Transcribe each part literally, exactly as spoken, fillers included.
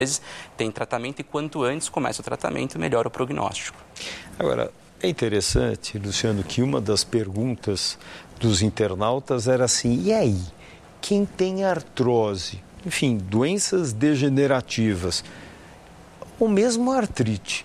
vezes tem tratamento e quanto antes começa o tratamento, melhora o prognóstico. Agora, é interessante, Luciano, que uma das perguntas dos internautas era assim, e aí, quem tem artrose, enfim, doenças degenerativas, ou mesmo artrite,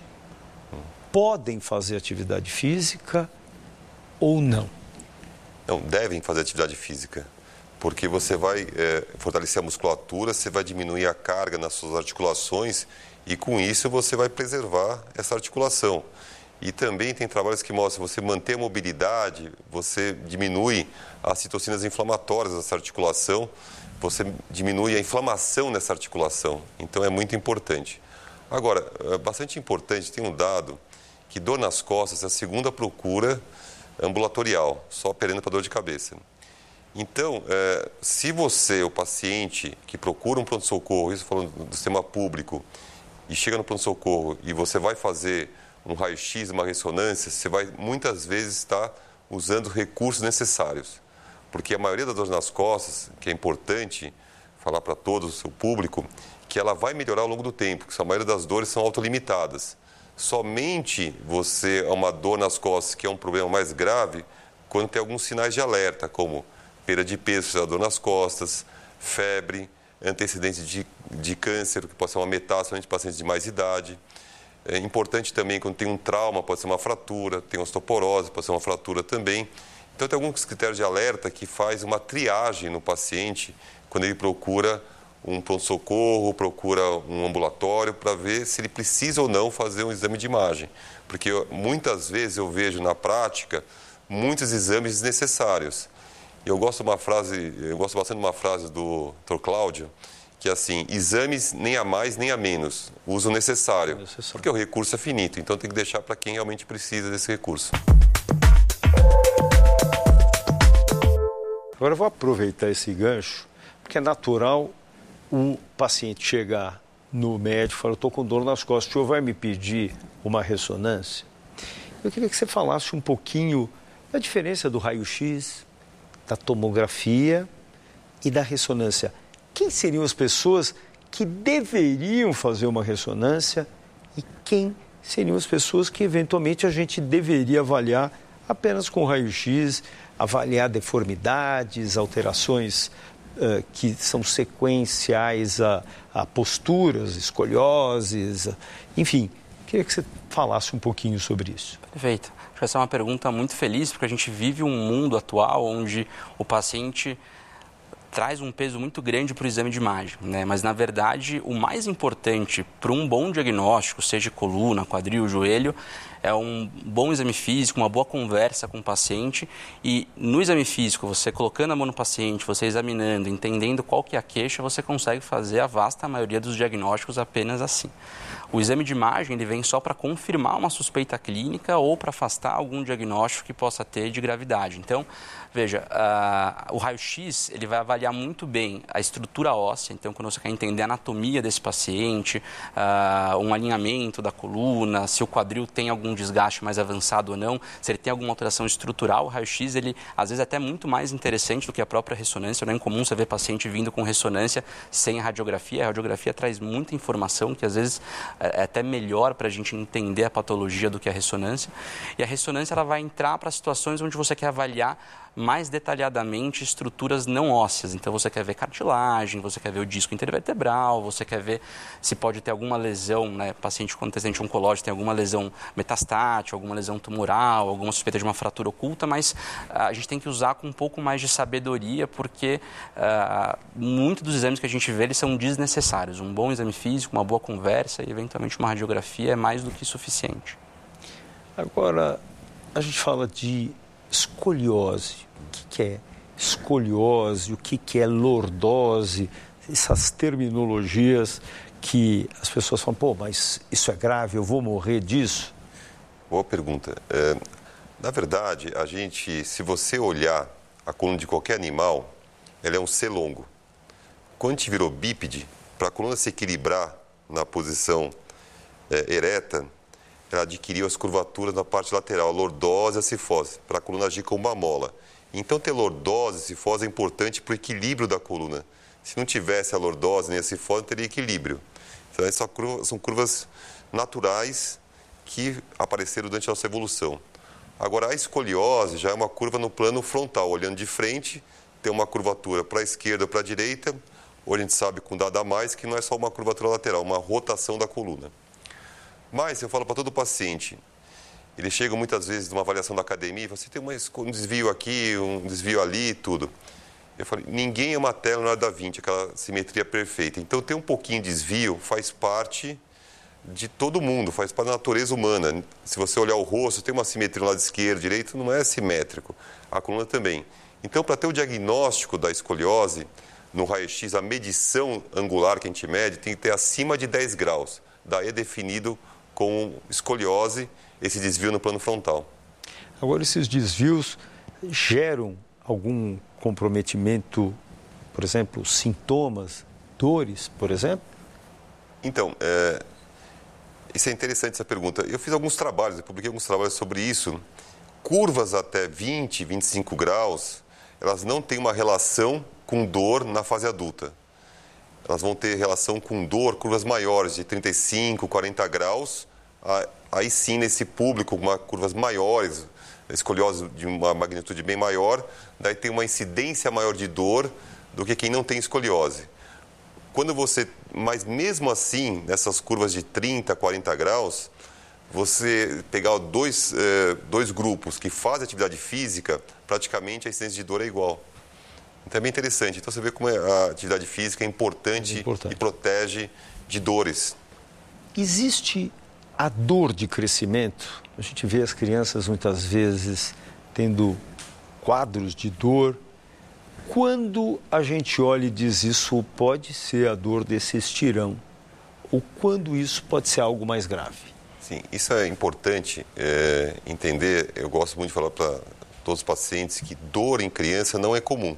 podem fazer atividade física ou não? Não, devem fazer atividade física, porque você vai é, fortalecer a musculatura, você vai diminuir a carga nas suas articulações e com isso você vai preservar essa articulação. E também tem trabalhos que mostram que você manter a mobilidade, você diminui as citocinas inflamatórias dessa articulação, você diminui a inflamação nessa articulação. Então é muito importante. Agora, é bastante importante, tem um dado que dor nas costas é a segunda procura ambulatorial, só perdendo para dor de cabeça. Então, é, se você, o paciente que procura um pronto-socorro, isso falando do sistema público, e chega no pronto-socorro e você vai fazer um raio-x, uma ressonância, você vai muitas vezes estar usando recursos necessários. Porque a maioria das dores nas costas, que é importante falar para todo o seu público, que ela vai melhorar ao longo do tempo, porque a maioria das dores são autolimitadas. Somente você é uma dor nas costas, que é um problema mais grave, quando tem alguns sinais de alerta, como perda de peso, dor nas costas, febre, antecedentes de, de câncer, que pode ser uma metástase em pacientes de mais idade. É importante também quando tem um trauma, pode ser uma fratura, tem osteoporose, pode ser uma fratura também. Então tem alguns critérios de alerta que faz uma triagem no paciente quando ele procura um pronto-socorro, procura um ambulatório para ver se ele precisa ou não fazer um exame de imagem. Porque eu, muitas vezes eu vejo na prática muitos exames desnecessários. Eu gosto de uma frase, eu gosto bastante de uma frase do doutor Cláudio, que é assim, exames nem a mais nem a menos, uso necessário, necessário, porque o recurso é finito, então tem que deixar para quem realmente precisa desse recurso. Agora eu vou aproveitar esse gancho, porque é natural o paciente chegar no médico e falar, estou com dor nas costas, o senhor vai me pedir uma ressonância? Eu queria que você falasse um pouquinho da diferença do raio-x, da tomografia e da ressonância. Quem seriam as pessoas que deveriam fazer uma ressonância e quem seriam as pessoas que eventualmente a gente deveria avaliar apenas com raio-x, avaliar deformidades, alterações uh, que são sequenciais a, a posturas, escolioses, enfim. Queria que você falasse um pouquinho sobre isso. Perfeito. Acho que essa é uma pergunta muito feliz, porque a gente vive um mundo atual onde o paciente traz um peso muito grande para o exame de imagem, né? Mas, na verdade, o mais importante para um bom diagnóstico, seja coluna, quadril, joelho, é um bom exame físico, uma boa conversa com o paciente e no exame físico, você colocando a mão no paciente, você examinando, entendendo qual que é a queixa, você consegue fazer a vasta maioria dos diagnósticos apenas assim. O exame de imagem ele vem só para confirmar uma suspeita clínica ou para afastar algum diagnóstico que possa ter de gravidade. Então, veja, uh, o raio-x ele vai avaliar muito bem a estrutura óssea. Então, quando você quer entender a anatomia desse paciente, uh, um alinhamento da coluna, se o quadril tem algum desgaste mais avançado ou não, se ele tem alguma alteração estrutural, o raio-x ele às vezes é até muito mais interessante do que a própria ressonância. Não é incomum você ver paciente vindo com ressonância sem a radiografia. A radiografia traz muita informação que às vezes é até melhor para a gente entender a patologia do que a ressonância. E a ressonância ela vai entrar para situações onde você quer avaliar mais detalhadamente estruturas não ósseas. Então, você quer ver cartilagem, você quer ver o disco intervertebral, você quer ver se pode ter alguma lesão, né? Paciente com antecedente oncológico tem alguma lesão metastática, alguma lesão tumoral, alguma suspeita de uma fratura oculta, mas uh, a gente tem que usar com um pouco mais de sabedoria, porque uh, muitos dos exames que a gente vê, eles são desnecessários. Um bom exame físico, uma boa conversa e, eventualmente, uma radiografia é mais do que suficiente. Agora, a gente fala de escoliose. O que, que é escoliose? O que, que é lordose? Essas terminologias que as pessoas falam, pô, mas isso é grave, eu vou morrer disso? Boa pergunta. É, na verdade, a gente, se você olhar a coluna de qualquer animal, ela é um C longo. Quando a gente virou bípede, para a coluna se equilibrar na posição é, ereta, ela adquiriu as curvaturas na parte lateral, a lordose e a cifose, para a coluna agir como uma mola. Então, ter lordose e cifose é importante para o equilíbrio da coluna. Se não tivesse a lordose nem a cifose, não teria equilíbrio. Então, essas curvas, são curvas naturais que apareceram durante a nossa evolução. Agora, a escoliose já é uma curva no plano frontal, olhando de frente, tem uma curvatura para a esquerda ou para a direita. Hoje a gente sabe com dado a mais que não é só uma curvatura lateral, uma rotação da coluna. Mas eu falo para todo paciente, eles chegam muitas vezes numa avaliação da academia e falam assim, tem um desvio aqui, um desvio ali, tudo. Eu falei, ninguém é uma tela na hora da vinte, aquela simetria perfeita. Então, ter um pouquinho de desvio faz parte de todo mundo, faz parte da natureza humana. Se você olhar o rosto, tem uma simetria no lado esquerdo, direito, não é simétrico. A coluna também. Então, para ter o diagnóstico da escoliose, no raio-x, a medição angular que a gente mede tem que ter acima de dez graus. Daí é definido com escoliose esse desvio no plano frontal. Agora, esses desvios geram algum comprometimento, por exemplo, sintomas, dores, por exemplo? Então, é, isso é interessante essa pergunta. Eu fiz alguns trabalhos, eu publiquei alguns trabalhos sobre isso. Curvas até vinte, vinte e cinco graus, elas não têm uma relação com dor na fase adulta. Elas vão ter relação com dor, curvas maiores, de trinta e cinco, quarenta graus, aí sim, nesse público, com curvas maiores, escoliose de uma magnitude bem maior, daí tem uma incidência maior de dor do que quem não tem escoliose. Quando você, mas mesmo assim, nessas curvas de trinta, quarenta graus, você pegar dois, eh, dois grupos que fazem atividade física, praticamente a incidência de dor é igual. Então é bem interessante. Então você vê como a atividade física é importante, é importante. E protege de dores. Existe a dor de crescimento? A gente vê as crianças muitas vezes tendo quadros de dor. Quando a gente olha e diz isso pode ser a dor desse estirão, ou quando isso pode ser algo mais grave? Sim, isso é importante é, entender. Eu gosto muito de falar para todos os pacientes que dor em criança não é comum.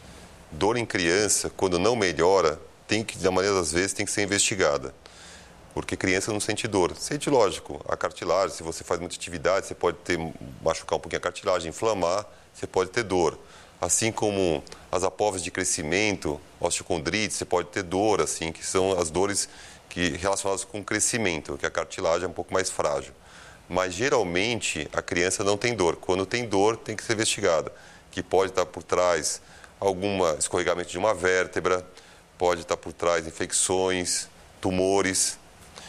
Dor em criança, quando não melhora, tem que, na maioria das vezes, tem que ser investigada. Porque criança não sente dor. Sente, lógico, a cartilagem, se você faz muita atividade, você pode ter, machucar um pouquinho a cartilagem, inflamar, você pode ter dor. Assim como as apófises de crescimento, osteocondrite, você pode ter dor, assim, que são as dores que, relacionadas com o crescimento, que a cartilagem é um pouco mais frágil. Mas, geralmente, a criança não tem dor. Quando tem dor, tem que ser investigada, que pode estar por trás algum escorregamento de uma vértebra, pode estar por trás infecções, tumores.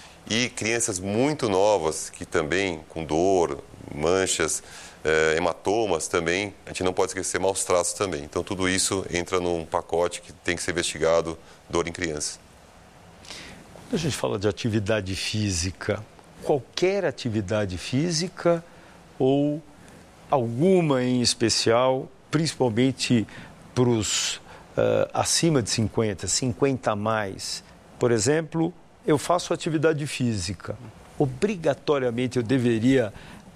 E crianças muito novas, que também com dor, manchas, eh, hematomas também, a gente não pode esquecer maus tratos também. Então, tudo isso entra num pacote que tem que ser investigado, dor em criança. Quando a gente fala de atividade física, qualquer atividade física ou alguma em especial, principalmente para os uh, acima de cinquenta, cinquenta a mais, por exemplo, eu faço atividade física. Obrigatoriamente eu deveria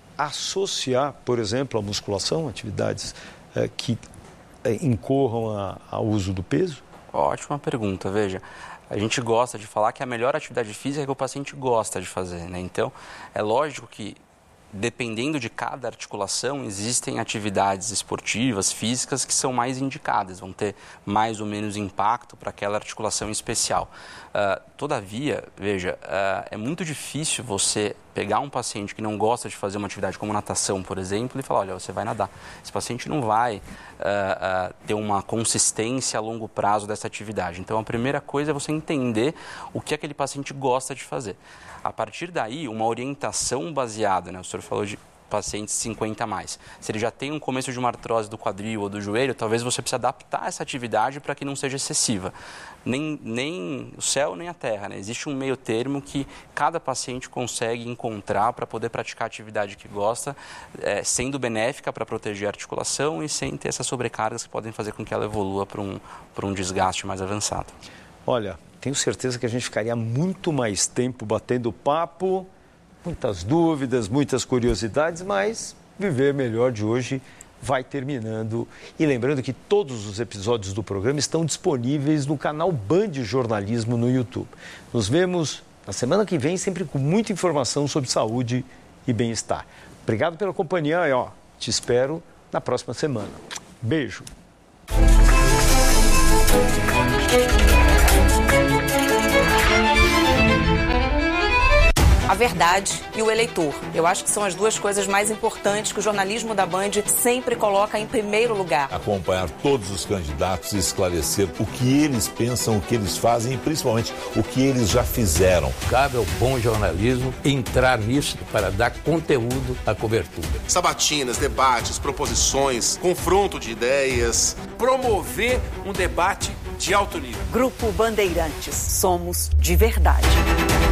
associar, por exemplo, a musculação, atividades uh, que uh, incorram a, ao uso do peso? Ótima pergunta, veja. A gente gosta de falar que a melhor atividade física é que o paciente gosta de fazer, né? Então, é lógico que, dependendo de cada articulação, existem atividades esportivas, físicas, que são mais indicadas, vão ter mais ou menos impacto para aquela articulação especial. Uh, todavia, veja, uh, é muito difícil você pegar um paciente que não gosta de fazer uma atividade como natação, por exemplo, e falar, olha, você vai nadar. Esse paciente não vai uh, uh, ter uma consistência a longo prazo dessa atividade. Então, a primeira coisa é você entender o que aquele paciente gosta de fazer. A partir daí, uma orientação baseada, né? O senhor falou de pacientes cinquenta a mais. Se ele já tem um começo de uma artrose do quadril ou do joelho, talvez você precise adaptar essa atividade para que não seja excessiva. Nem, nem o céu, nem a terra, né? Existe um meio termo que cada paciente consegue encontrar para poder praticar a atividade que gosta, é, sendo benéfica para proteger a articulação e sem ter essas sobrecargas que podem fazer com que ela evolua para um, para um desgaste mais avançado. Olha, tenho certeza que a gente ficaria muito mais tempo batendo papo, muitas dúvidas, muitas curiosidades, mas Viver Melhor de hoje vai terminando. E lembrando que todos os episódios do programa estão disponíveis no canal Band Jornalismo no YouTube. Nos vemos na semana que vem, sempre com muita informação sobre saúde e bem-estar. Obrigado pela companhia e ó, te espero na próxima semana. Beijo! Thank you. a verdade e o eleitor. Eu acho que são as duas coisas mais importantes que o jornalismo da Band sempre coloca em primeiro lugar. Acompanhar todos os candidatos e esclarecer o que eles pensam, o que eles fazem e principalmente o que eles já fizeram. Cabe ao bom jornalismo entrar nisso para dar conteúdo à cobertura. Sabatinas, debates, proposições, confronto de ideias. Promover um debate de alto nível. Grupo Bandeirantes. Somos de verdade.